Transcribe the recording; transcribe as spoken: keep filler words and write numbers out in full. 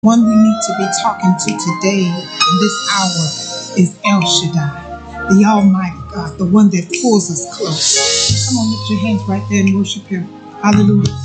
One we need to be talking to today in this hour is El Shaddai, the Almighty God, the one that pulls us close. Come on, lift your hands right there and worship Him. Hallelujah.